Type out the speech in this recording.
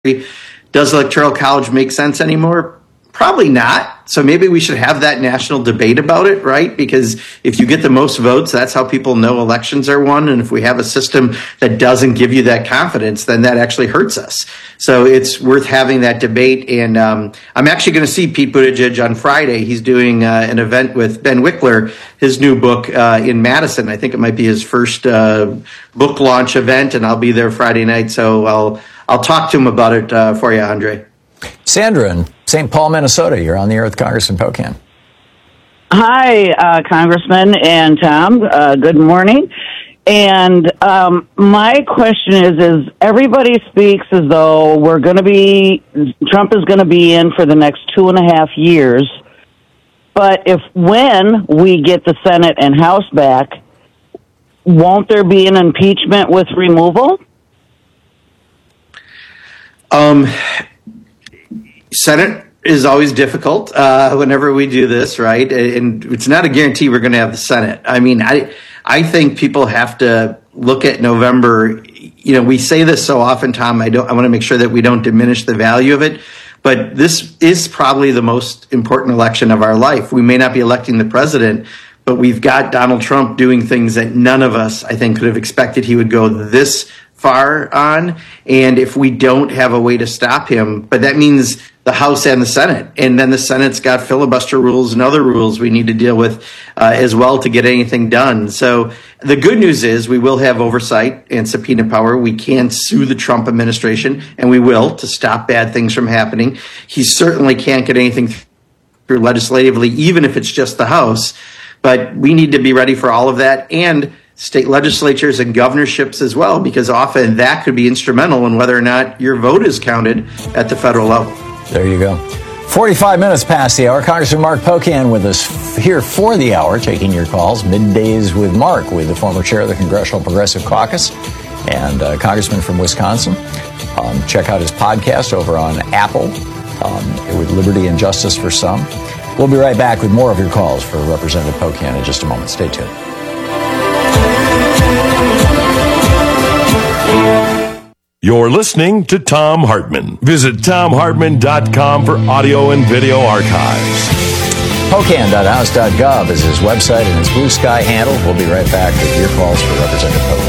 Does Electoral College make sense anymore? Probably not. So maybe we should have that national debate about it, right? Because if you get the most votes, that's how people know elections are won. And if we have a system that doesn't give you that confidence, then that actually hurts us. So it's worth having that debate. And I'm actually going to see Pete Buttigieg on Friday. He's doing an event with Ben Wickler, his new book in Madison. I think it might be his first book launch event, and I'll be there Friday night. So I'll talk to him about it for you, Andre. Sandra in St. Paul, Minnesota. You're on the air with Congressman Pocan. Hi, Congressman and Tom. Good morning. And my question is everybody speaks as though Trump is going to be in for the next 2.5 years. But when we get the Senate and House back, won't there be an impeachment with removal? Senate is always difficult whenever we do this, right? And it's not a guarantee we're going to have the Senate. I mean, I think people have to look at November. You know, we say this so often, Tom. I want to make sure that we don't diminish the value of it. But this is probably the most important election of our life. We may not be electing the president, but we've got Donald Trump doing things that none of us, I think, could have expected he would go this far on. And if we don't have a way to stop him, but that means the House and the Senate. And then the Senate's got filibuster rules and other rules we need to deal with as well to get anything done. So the good news is we will have oversight and subpoena power. We can sue the Trump administration, and we will, to stop bad things from happening. He certainly can't get anything through legislatively, even if it's just the House. But we need to be ready for all of that, and state legislatures and governorships as well, because often that could be instrumental in whether or not your vote is counted at the federal level. There you go. 45 minutes past the hour. Congressman Mark Pocan with us here for the hour, taking your calls. Middays with Mark, with the former chair of the Congressional Progressive Caucus and congressman from Wisconsin. Check out his podcast over on Apple with Liberty and Justice for Some. We'll be right back with more of your calls for Representative Pocan in just a moment. Stay tuned. You're listening to Thom Hartmann. Visit ThomHartmann.com for audio and video archives. Pocan.house.gov is his website and his Blue Sky handle. We'll be right back with your calls for Representative Pocan.